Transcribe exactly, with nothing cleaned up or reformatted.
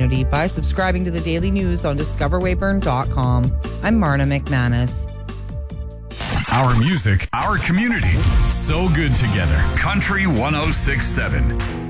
community by subscribing to the daily news on discover weyburn dot com. I'm Marna McManus. Our music, our community. So good together. Country one oh six point seven.